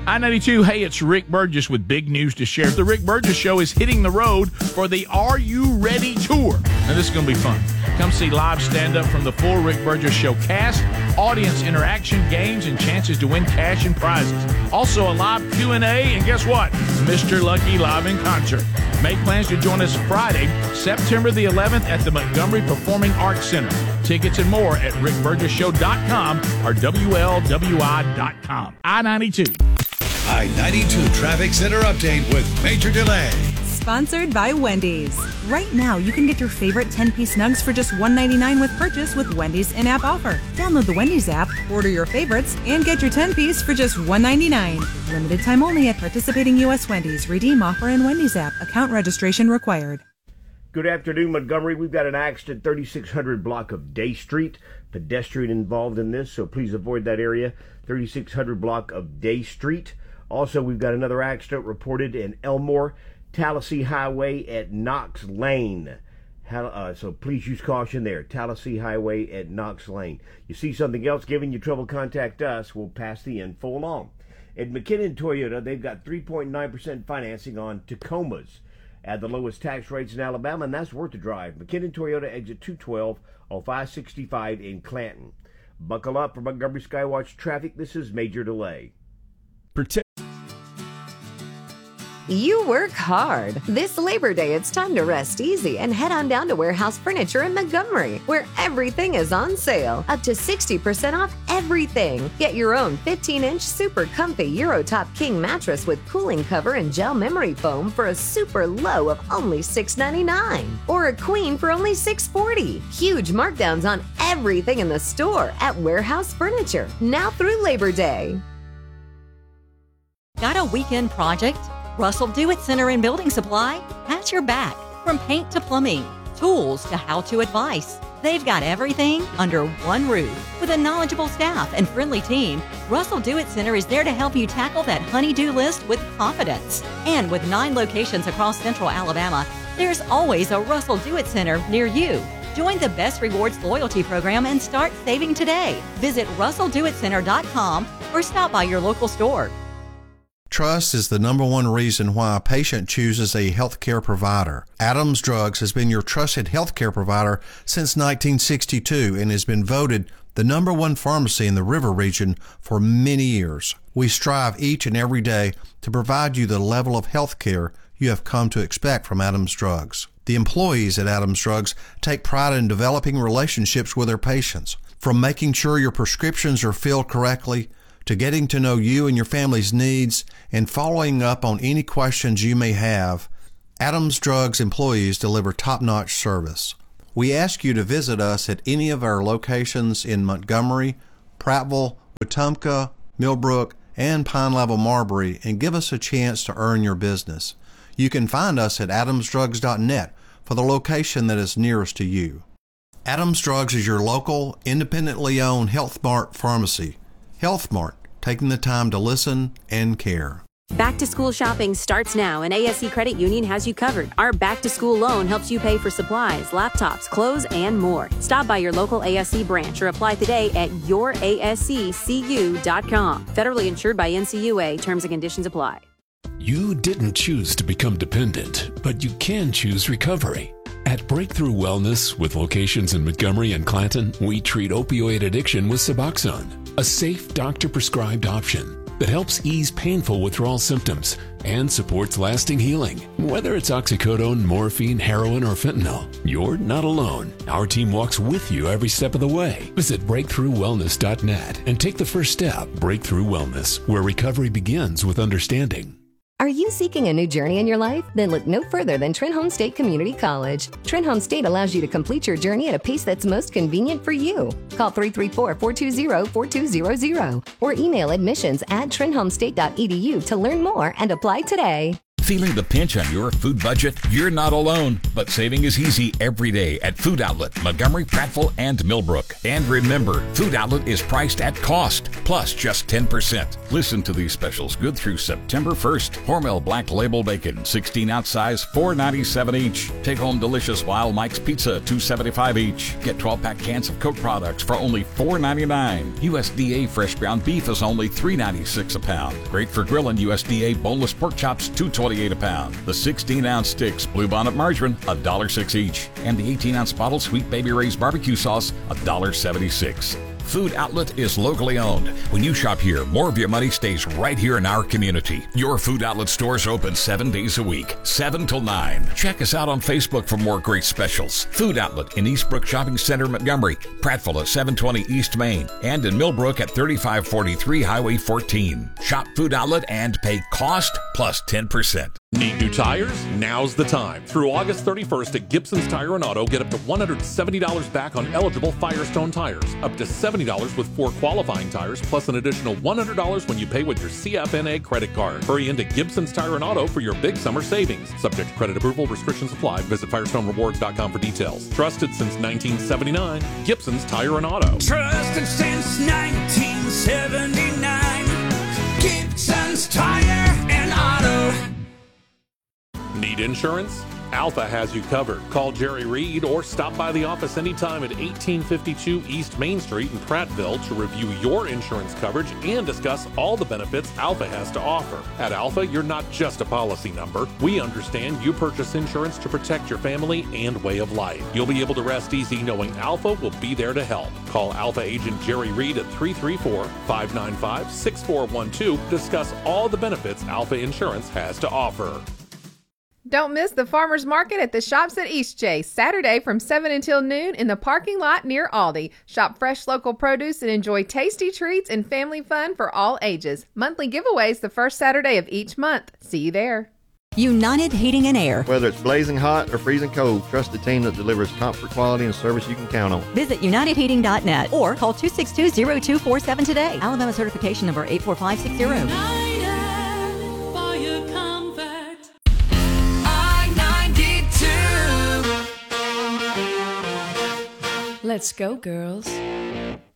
I-92, hey, it's Rick Burgess with big news to share. The Rick Burgess Show is hitting the road for the Are You Ready Tour. Now, this is going to be fun. Come see live stand-up from the full Rick Burgess Show cast, audience interaction, games, and chances to win cash and prizes. Also, a live Q&A, and guess what? Mr. Lucky live in concert. Make plans to join us Friday, September the 11th at the Montgomery Performing Arts Center. Tickets and more at rickburgessshow.com or WLWI.com. I-92. I-92 Traffic Center update with Major Delay. Sponsored by Wendy's. Right now, you can get your favorite 10-piece nugs for just $1.99 with purchase with Wendy's in-app offer. Download the Wendy's app, order your favorites, and get your 10-piece for just $1.99. Limited time only at participating U.S. Wendy's. Redeem offer in Wendy's app. Account registration required. Good afternoon, Montgomery. We've got an accident, 3600 block of Day Street. Pedestrian involved in this, so please avoid that area. 3600 block of Day Street. Also, we've got another accident reported in Elmore, Tallahassee Highway at Knox Lane. So please use caution there. Tallahassee Highway at Knox Lane. You see something else giving you trouble, contact us. We'll pass the info along. At McKinnon Toyota, they've got 3.9% financing on Tacomas at the lowest tax rates in Alabama, and that's worth the drive. McKinnon Toyota, exit 212 on 565 in Clanton. Buckle up for Montgomery Skywatch traffic. This is Major Delay. You work hard. This Labor Day, it's time to rest easy and head on down to Warehouse Furniture in Montgomery, where everything is on sale. Up to 60% off everything. Get your own 15-inch super comfy Eurotop King mattress with cooling cover and gel memory foam for a super low of only $6.99. Or a queen for only $6.40. Huge markdowns on everything in the store at Warehouse Furniture, now through Labor Day. Got a weekend project? Russell Do-It Center and Building Supply has your back. From paint to plumbing, tools to how-to advice, they've got everything under one roof. With a knowledgeable staff and friendly team, Russell Do-It Center is there to help you tackle that honey-do list with confidence. And with 9 locations across central Alabama, there's always a Russell Do-It Center near you. Join the Best Rewards loyalty program and start saving today. Visit russelldoitcenter.com or stop by your local store. Trust is the number one reason why a patient chooses a healthcare provider. Adams Drugs has been your trusted healthcare provider since 1962 and has been voted the number one pharmacy in the River region for many years. We strive each and every day to provide you the level of healthcare you have come to expect from Adams Drugs. The employees at Adams Drugs take pride in developing relationships with their patients, from making sure your prescriptions are filled correctly to getting to know you and your family's needs and following up on any questions you may have. Adams Drugs employees deliver top-notch service. We ask you to visit us at any of our locations in Montgomery, Prattville, Wetumpka, Millbrook, and Pine Level Marbury and give us a chance to earn your business. You can find us at adamsdrugs.net for the location that is nearest to you. Adams Drugs is your local, independently owned Health Mart pharmacy. Health Mart, taking the time to listen and care. Back to school shopping starts now, and ASC Credit Union has you covered. Our back to school loan helps you pay for supplies, laptops, clothes, and more. Stop by your local ASC branch or apply today at yourasccu.com. Federally insured by NCUA. Terms and conditions apply. You didn't choose to become dependent, but you can choose recovery. At Breakthrough Wellness, with locations in Montgomery and Clanton, we treat opioid addiction with Suboxone, a safe doctor-prescribed option that helps ease painful withdrawal symptoms and supports lasting healing. Whether it's oxycodone, morphine, heroin, or fentanyl, you're not alone. Our team walks with you every step of the way. Visit breakthroughwellness.net and take the first step. Breakthrough Wellness, where recovery begins with understanding. Are you seeking a new journey in your life? Then look no further than Trenholm State Community College. Trenholm State allows you to complete your journey at a pace that's most convenient for you. Call 334-420-4200 or email admissions@trenholmstate.edu to learn more and apply today. Feeling the pinch on your food budget? You're not alone, but saving is easy every day at Food Outlet, Montgomery, Prattville, and Millbrook. And remember, Food Outlet is priced at cost, plus just 10%. Listen to these specials good through September 1st. Hormel Black Label Bacon, 16-ounce size, $4.97 each. Take home delicious Wild Mike's Pizza, $2.75 each. Get 12-pack cans of Coke products for only $4.99. USDA fresh ground beef is only $3.96 a pound. Great for grilling. USDA boneless pork chops, $2.28 a pound. The 16-ounce sticks Bluebonnet margarine, $1.06 each. And the 18-ounce bottle Sweet Baby Ray's barbecue sauce, $1.76. Food Outlet is locally owned. When you shop here, more of your money stays right here in our community. Your Food Outlet stores open 7 days a week, 7 till 9. Check us out on Facebook for more great specials. Food Outlet in Eastbrook Shopping Center, Montgomery, Prattville at 720 East Main, and in Millbrook at 3543 Highway 14. Shop Food Outlet and pay cost plus 10%. Need new tires? Now's the time. Through August 31st at Gibson's Tire and Auto, get up to $170 back on eligible Firestone tires, up to $70 with 4 qualifying tires, plus an additional $100 when you pay with your CFNA credit card. Hurry into Gibson's Tire and Auto for your big summer savings. Subject to credit approval, restrictions apply. Visit FirestoneRewards.com for details. Trusted since 1979, Gibson's Tire and Auto. Trusted since 1979, Gibson's Tire and Auto. Need insurance? Alpha has you covered. Call Jerry Reed or stop by the office anytime at 1852 East Main Street in Prattville to review your insurance coverage and discuss all the benefits Alpha has to offer. At Alpha, you're not just a policy number. We understand you purchase insurance to protect your family and way of life. You'll be able to rest easy knowing Alpha will be there to help. Call Alpha agent Jerry Reed at 334-595-6412 to discuss all the benefits Alpha Insurance has to offer. Don't miss the farmers market at the Shops at Eastchase, Saturday from 7 until noon in the parking lot near Aldi. Shop fresh local produce and enjoy tasty treats and family fun for all ages. Monthly giveaways the first Saturday of each month. See you there. United Heating and Air. Whether it's blazing hot or freezing cold, trust the team that delivers comfort, quality, and service you can count on. Visit UnitedHeating.net or call 262-0247 today. Alabama certification number 84560. Let's go, girls.